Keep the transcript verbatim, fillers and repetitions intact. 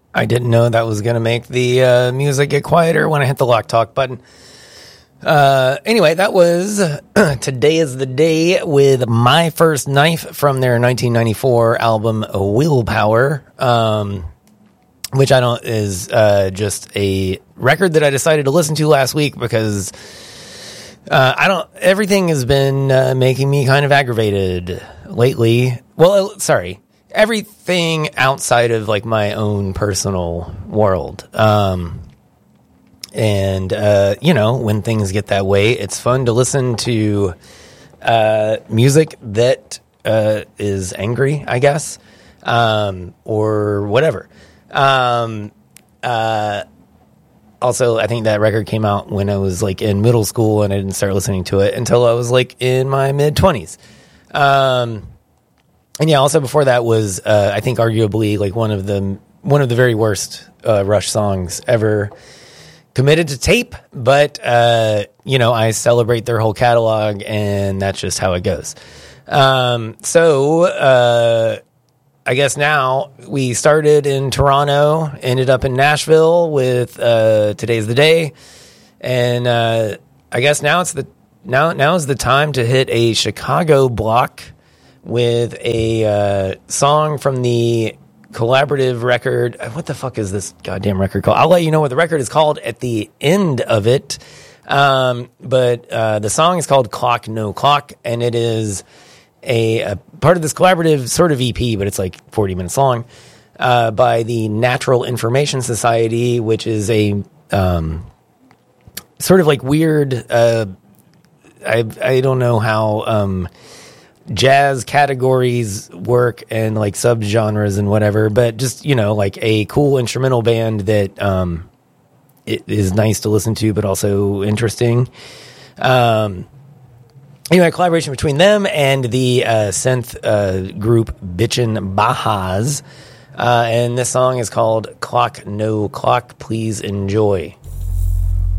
I didn't know that was going to make the uh, music get quieter when I hit the lock talk button. Uh, anyway, that was Today is the Day with My First Knife from their nineteen ninety-four album Willpower, um, which I don't is uh, just a record that I decided to listen to last week because uh, I don't. Everything has been uh, making me kind of aggravated lately. Well, sorry, everything outside of like my own personal world. Um, And, uh, you know, when things get that way, it's fun to listen to uh, music that uh, is angry, I guess, um, or whatever. Um, uh, also, I think that record came out when I was, like, in middle school, and I didn't start listening to it until I was, like, in my mid-twenties. Um, and, yeah, also before that was, uh, I think, arguably, like, one of the, one of the very worst uh, Rush songs ever committed to tape, but, uh, you know, I celebrate their whole catalog, and that's just how it goes. Um, so, uh, I guess now we started in Toronto, ended up in Nashville with, uh, Today's the Day. And, uh, I guess now it's the, now, now is the time to hit a Chicago block with a, uh, song from the collaborative record. What the fuck is this goddamn record called? I'll let you know what the record is called at the end of it. Um, but uh, the song is called Clock No Clock, and it is a, a part of this collaborative sort of E P, but it's like forty minutes long, uh, by the Natural Information Society, which is a um, sort of like weird, uh, I, I don't know how um, jazz categories work and like subgenres and whatever, but just, you know, like a cool instrumental band that um it is nice to listen to, but also interesting. Um anyway, collaboration between them and the uh synth uh group Bitchin' Bahas, uh and this song is called Clock No Clock. Please enjoy.